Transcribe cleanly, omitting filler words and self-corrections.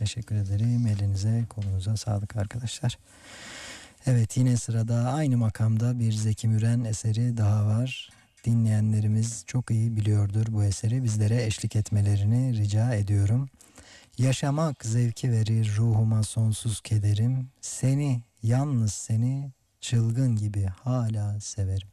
teşekkür ederim. Elinize kolunuza sağlık arkadaşlar. Evet, yine sırada aynı makamda bir Zeki Müren eseri daha var. Dinleyenlerimiz çok iyi biliyordur bu eseri. Bizlere eşlik etmelerini rica ediyorum. Yaşamak zevki verir ruhuma sonsuz kederim. Seni, yalnız seni çılgın gibi hala severim.